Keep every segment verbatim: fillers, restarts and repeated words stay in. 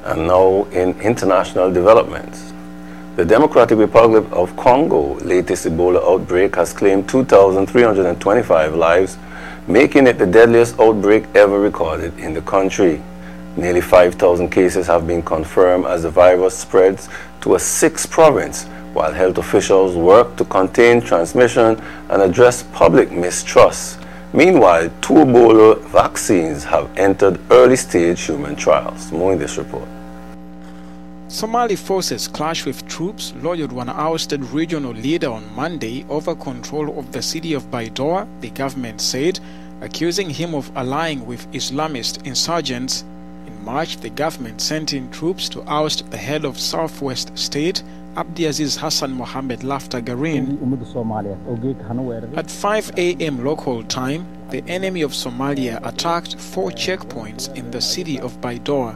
And now in international developments. The Democratic Republic of Congo latest Ebola outbreak has claimed two thousand three hundred twenty-five lives, making it the deadliest outbreak ever recorded in the country. Nearly five thousand cases have been confirmed as the virus spreads to a sixth province, while health officials work to contain transmission and address public mistrust. Meanwhile, two Ebola vaccines have entered early-stage human trials. More in this report. Somali forces clashed with troops loyal to an ousted regional leader on Monday over control of the city of Baidoa, the government said, accusing him of allying with Islamist insurgents. In March, the government sent in troops to oust the head of Southwest State, Abdiaziz Hassan Mohamed Laftagarin. At five a m local time, the enemy of Somalia attacked four checkpoints in the city of Baidoa.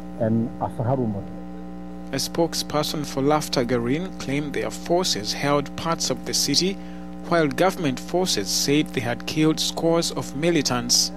A spokesperson for Laftagarin claimed their forces held parts of the city, while government forces said they had killed scores of militants.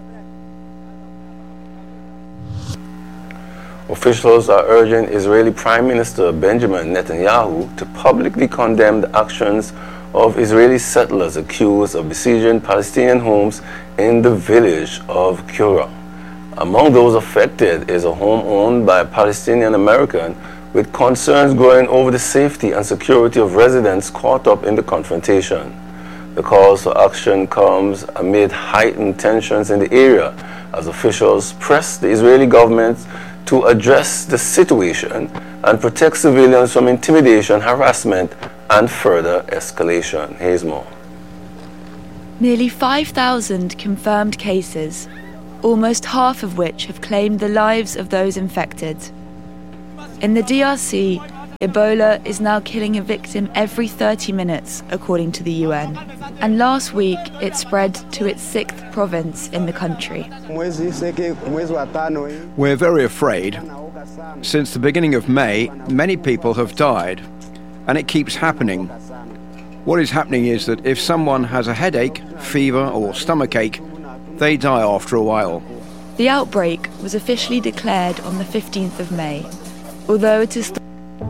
Officials are urging Israeli Prime Minister Benjamin Netanyahu to publicly condemn the actions of Israeli settlers accused of besieging Palestinian homes in the village of Kura. Among those affected is a home owned by a Palestinian American, with concerns growing over the safety and security of residents caught up in the confrontation. The calls for action comes amid heightened tensions in the area as officials press the Israeli government to address the situation and protect civilians from intimidation, harassment, and further escalation. Here's more. Nearly five thousand confirmed cases, almost half of which have claimed the lives of those infected. In the D R C, Ebola is now killing a victim every thirty minutes, according to the U N. And last week, it spread to its sixth province in the country. We're very afraid. Since the beginning of May, many people have died, and it keeps happening. What is happening is that if someone has a headache, fever, or stomachache, they die after a while. The outbreak was officially declared on the fifteenth of May, although it is...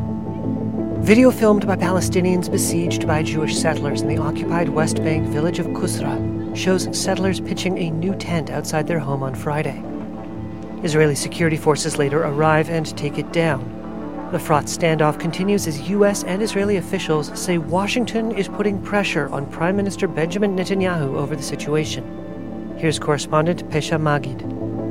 Video filmed by Palestinians besieged by Jewish settlers in the occupied West Bank village of Qusra shows settlers pitching a new tent outside their home on Friday. Israeli security forces later arrive and take it down. The fraught standoff continues as U S and Israeli officials say Washington is putting pressure on Prime Minister Benjamin Netanyahu over the situation. Here's correspondent Pesha Magid.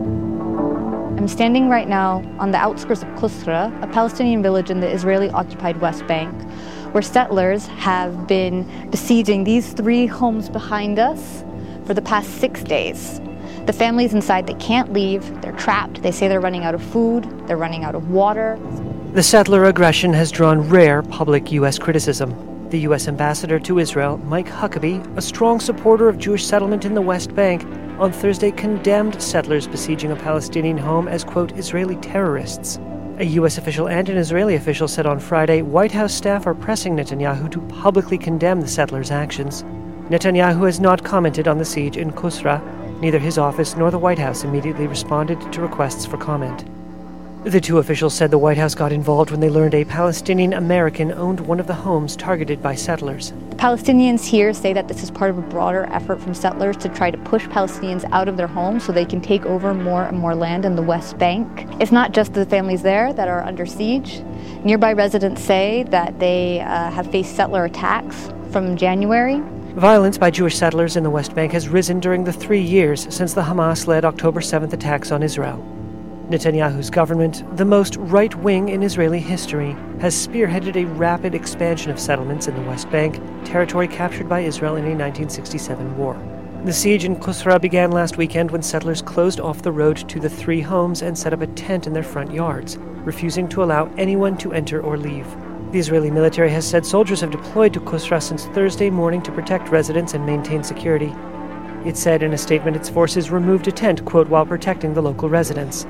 I'm standing right now on the outskirts of Qusra, a Palestinian village in the Israeli-occupied West Bank, where settlers have been besieging these three homes behind us for the past six days. The families inside, they can't leave, they're trapped, they say they're running out of food, they're running out of water. The settler aggression has drawn rare public U S criticism. The U S ambassador to Israel, Mike Huckabee, a strong supporter of Jewish settlement in the West Bank, on Thursday condemned settlers besieging a Palestinian home as, quote, Israeli terrorists. A U S official and an Israeli official said on Friday White House staff are pressing Netanyahu to publicly condemn the settlers' actions. Netanyahu has not commented on the siege in Qusra. Neither his office nor the White House immediately responded to requests for comment. The two officials said the White House got involved when they learned a Palestinian American owned one of the homes targeted by settlers. Palestinians here say that this is part of a broader effort from settlers to try to push Palestinians out of their homes so they can take over more and more land in the West Bank. It's not just the families there that are under siege. Nearby residents say that they uh, have faced settler attacks from January. Violence by Jewish settlers in the West Bank has risen during the three years since the Hamas-led October seventh attacks on Israel. Netanyahu's government, the most right-wing in Israeli history, has spearheaded a rapid expansion of settlements in the West Bank, territory captured by Israel in a nineteen sixty-seven war. The siege in Qusra began last weekend when settlers closed off the road to the three homes and set up a tent in their front yards, refusing to allow anyone to enter or leave. The Israeli military has said soldiers have deployed to Qusra since Thursday morning to protect residents and maintain security. It said in a statement its forces removed a tent, quote, while protecting the local residents.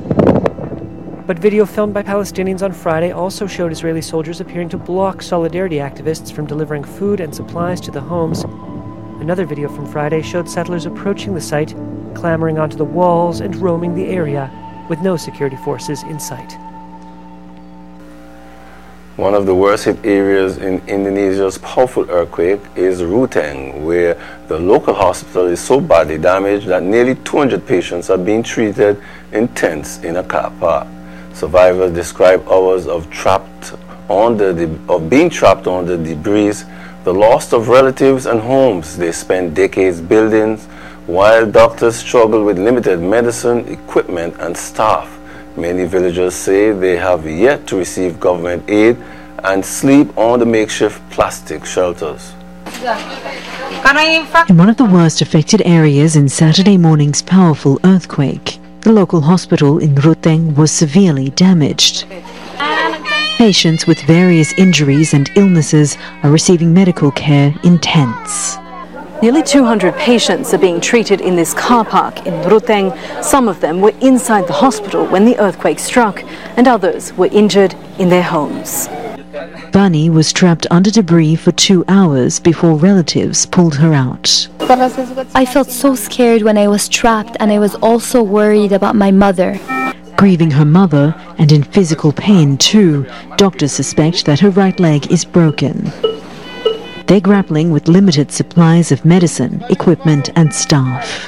But video filmed by Palestinians on Friday also showed Israeli soldiers appearing to block solidarity activists from delivering food and supplies to the homes. Another video from Friday showed settlers approaching the site, clambering onto the walls and roaming the area, with no security forces in sight. One of the worst hit areas in Indonesia's powerful earthquake is Ruteng, where the local hospital is so badly damaged that nearly two hundred patients are being treated in tents in a car park. Survivors describe hours of trapped on the of being trapped on the debris, the loss of relatives and homes they spent decades building, while doctors struggle with limited medicine, equipment, and staff. Many villagers say they have yet to receive government aid and sleep on the makeshift plastic shelters. In one of the worst affected areas in Saturday morning's powerful earthquake, the local hospital in Ruteng was severely damaged. Patients with various injuries and illnesses are receiving medical care in tents. Nearly two hundred patients are being treated in this car park in Ruteng. Some of them were inside the hospital when the earthquake struck, and others were injured in their homes. Bani was trapped under debris for two hours before relatives pulled her out. I felt so scared when I was trapped, and I was also worried about my mother. Grieving her mother and in physical pain too, doctors suspect that her right leg is broken. They're grappling with limited supplies of medicine, equipment and staff.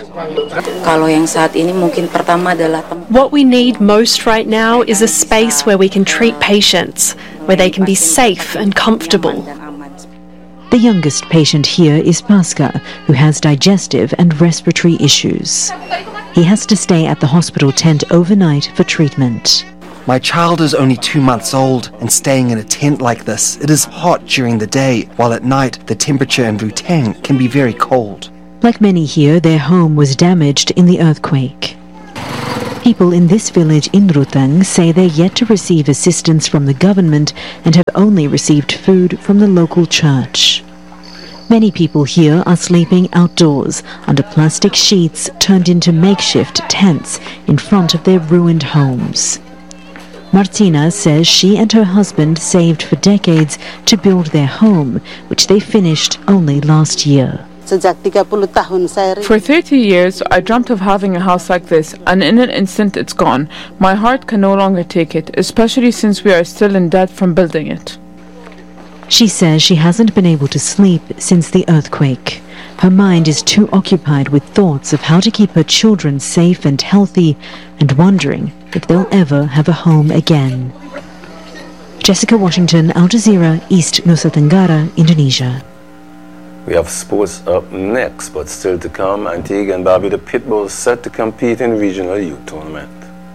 What we need most right now is a space where we can treat patients, where they can be safe and comfortable. The youngest patient here is Pasca, who has digestive and respiratory issues. He has to stay at the hospital tent overnight for treatment. My child is only two months old and staying in a tent like this. It is hot during the day, while at night the temperature in Ruteng can be very cold. Like many here, their home was damaged in the earthquake. People in this village in Ruteng say they're yet to receive assistance from the government and have only received food from the local church. Many people here are sleeping outdoors under plastic sheets turned into makeshift tents in front of their ruined homes. Martina says she and her husband saved for decades to build their home, which they finished only last year. For thirty years, I dreamt of having a house like this, and in an instant it's gone. My heart can no longer take it, especially since we are still in debt from building it. She says she hasn't been able to sleep since the earthquake. Her mind is too occupied with thoughts of how to keep her children safe and healthy, and wondering if they'll ever have a home again. Jessica Washington, Al Jazeera, East Nusa Tenggara, Indonesia. We have sports up next, but still to come, Antigua and Barbuda Pitbulls set to compete in regional youth tournament.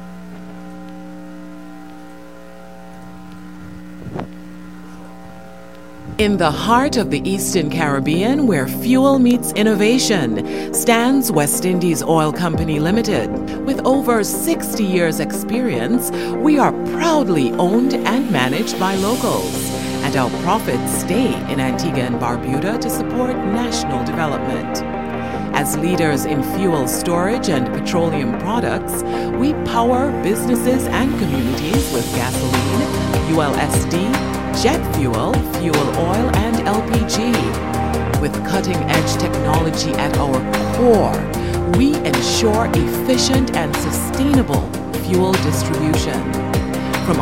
In the heart of the Eastern Caribbean, where fuel meets innovation, stands West Indies Oil Company Limited. With over sixty years' experience, we are proudly owned and managed by locals, and our profits stay in Antigua and Barbuda to support national development. As leaders in fuel storage and petroleum products, we power businesses and communities with gasoline, U L S D, jet fuel, fuel oil, and L P G. With cutting-edge technology at our core, we ensure efficient and sustainable fuel distribution.